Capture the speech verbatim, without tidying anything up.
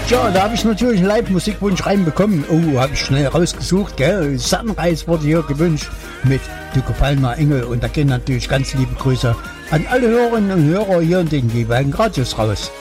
Ja, da habe ich natürlich einen Live-Musikwunsch reinbekommen. Oh, habe ich schnell rausgesucht, gell? Sunrise wurde hier gewünscht mit Duke Palmer Engel. Und da gehen natürlich ganz liebe Grüße an alle Hörerinnen und Hörer hier in den jeweiligen Radios raus.